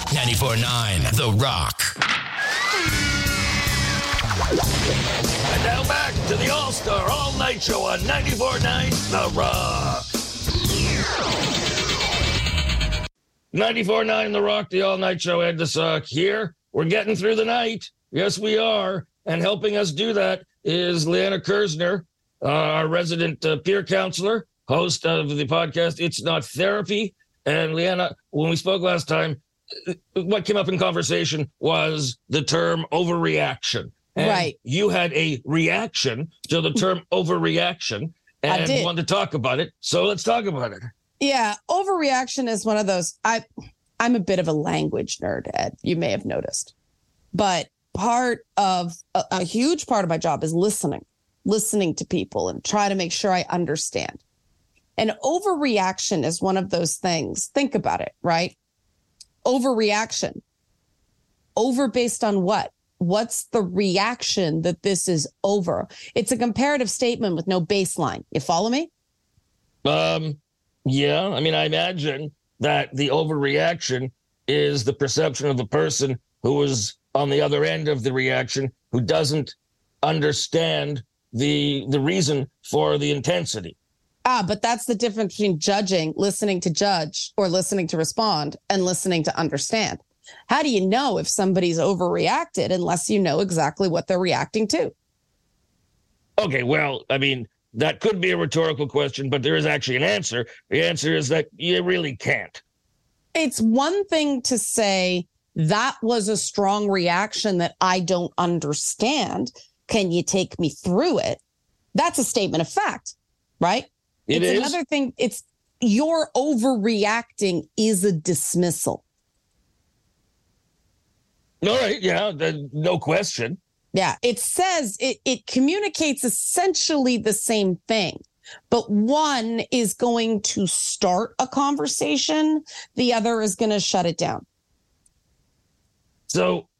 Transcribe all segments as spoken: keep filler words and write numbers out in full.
ninety-four point nine The Rock. And now back to the All-Star All-Night Show on ninety-four point nine The Rock. ninety-four point nine The Rock, the All-Night Show. Ed the Sock here. We're getting through the night. Yes, we are. And helping us do that is Leanna Kersner, uh, our resident uh, peer counselor, host of the podcast It's Not Therapy. And Leanna, when we spoke last time, what came up in conversation was the term overreaction. And right. You had a reaction to the term overreaction and wanted to talk about it. So let's talk about it. Yeah, overreaction is one of those. I, I'm a bit of a language nerd, Ed. You may have noticed. But part of a, a huge part of my job is listening, listening to people and try to make sure I understand. And overreaction is one of those things. Think about it, right? Overreaction. Over based on what? What's the reaction that this is over? It's a comparative statement with no baseline. You follow me? Um, yeah. I mean, I imagine that the overreaction is the perception of the person who is on the other end of the reaction, who doesn't understand the the reason for the intensity. Ah, but that's the difference between judging, listening to judge, or listening to respond, and listening to understand. How do you know if somebody's overreacted unless you know exactly what they're reacting to? Okay, well, I mean, that could be a rhetorical question, but there is actually an answer. The answer is that you really can't. It's one thing to say that was a strong reaction that I don't understand. Can you take me through it? That's a statement of fact, right? It it's is. Another thing, it's your overreacting is a dismissal. All right, yeah, the, no question. Yeah, it says it, it communicates essentially the same thing, but one is going to start a conversation, the other is going to shut it down. So,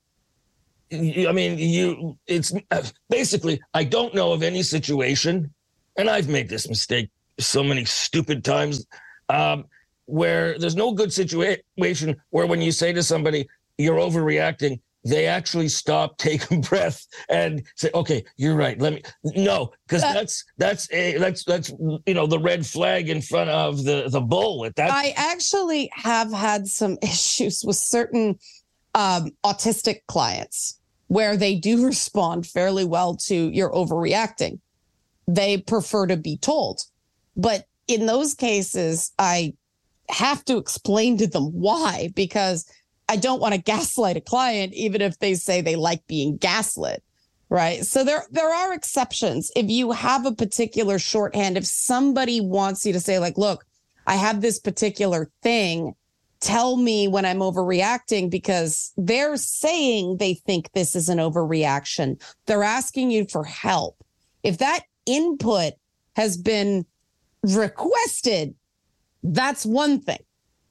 I mean, you, it's basically, I don't know of any situation, and I've made this mistake so many stupid times, um, where there's no good situation where when you say to somebody, you're overreacting, they actually stop, take a breath, and say, "Okay, you're right. Let me." No, because uh, that's that's a that's that's you know the red flag in front of the the bull. At that, I actually have had some issues with certain um, autistic clients where they do respond fairly well to "you're overreacting." They prefer to be told, but in those cases, I have to explain to them why, because I don't want to gaslight a client, even if they say they like being gaslit, right? So there, there are exceptions. If you have a particular shorthand, if somebody wants you to say, like, look, I have this particular thing, tell me when I'm overreacting, because they're saying they think this is an overreaction. They're asking you for help. If that input has been requested, that's one thing.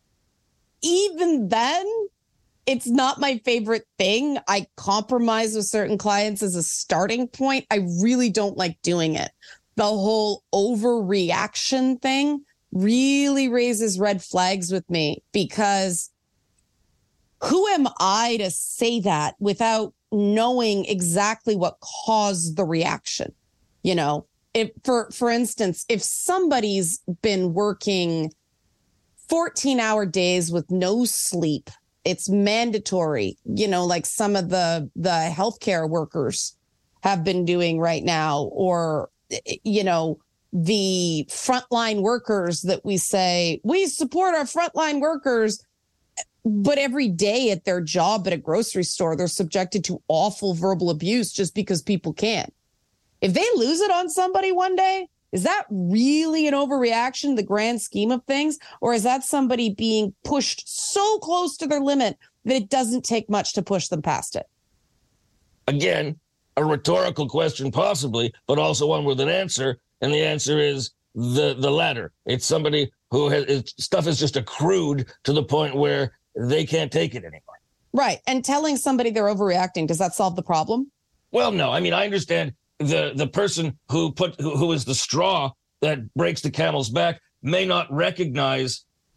Even then, it's not my favorite thing. I compromise with certain clients as a starting point. I really don't like doing it. The whole overreaction thing really raises red flags with me, because who am I to say that without knowing exactly what caused the reaction? You know, if for for instance, if somebody's been working fourteen hour days with no sleep, it's mandatory, you know, like some of the the healthcare workers have been doing right now, or, you know, the frontline workers that we say, we support our frontline workers, but every day at their job at a grocery store, they're subjected to awful verbal abuse just because people can. If they lose it on somebody one day, is that really an overreaction in the grand scheme of things? Or is that somebody being pushed so close to their limit that it doesn't take much to push them past it? Again, a rhetorical question possibly, but also one with an answer. And the answer is the, the latter. It's somebody who has it's, stuff is just accrued to the point where they can't take it anymore. Right. And telling somebody they're overreacting, does that solve the problem? Well, no. I mean, I understand the the person who put who, who is the straw that breaks the camel's back may not recognize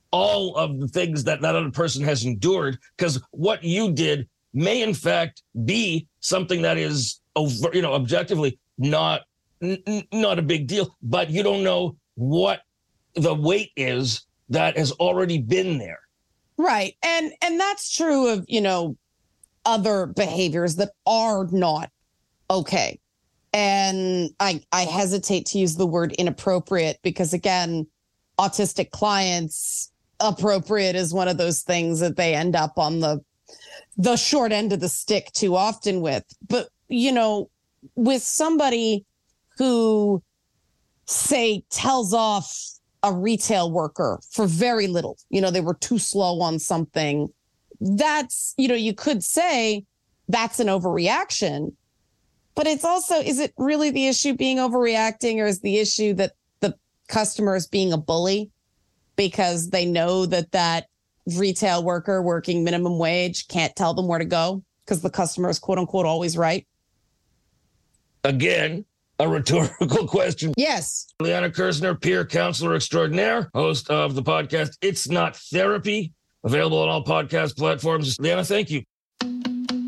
all of the things that that other person has endured, because what you did may in fact be something that is, over, you know, objectively not n- not a big deal, but you don't know what the weight is that has already been there. Right. And and that's true of, you know, other behaviors that are not okay. And I I hesitate to use the word inappropriate because, again, autistic clients, appropriate is one of those things that they end up on the the short end of the stick too often with. But, you know, with somebody who, say, tells off a retail worker for very little, you know, they were too slow on something, that's, you know, you could say that's an overreaction. But it's also, is it really the issue being overreacting, or is the issue that the customer is being a bully because they know that that retail worker working minimum wage can't tell them where to go because the customer is quote unquote always right? Again, a rhetorical question. Yes. Liana Kirzner, peer counselor extraordinaire, host of the podcast It's Not Therapy, available on all podcast platforms. Liana, thank you.